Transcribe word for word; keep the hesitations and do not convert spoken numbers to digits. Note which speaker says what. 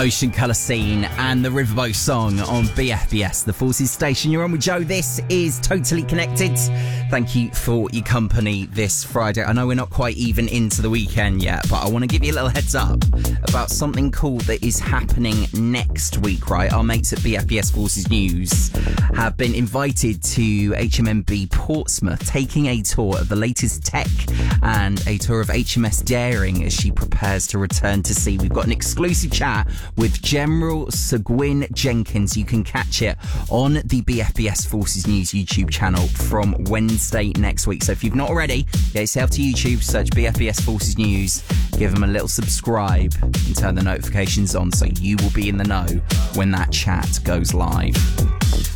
Speaker 1: Ocean Colour Scene and the Riverboat Song on B F B S, the Forces station. You're on with Joe. This is Totally Connected. Thank you for your company this Friday. I know we're not quite even into the weekend yet, but I want to give you a little heads up about something cool that is happening next week, right? Our mates at B F B S Forces News have been invited to H M M B Portsmouth, taking a tour of the latest tech and a tour of H M S Daring as she prepares to return to sea. We've got an exclusive chat with General Sir Gwyn Jenkins. You can catch it on the B F B S Forces News YouTube channel from Wednesday next week. So if you've not already, get yourself to YouTube, search B F B S Forces News, give them a little subscribe and turn the notifications on so you will be in the know when that chat goes live.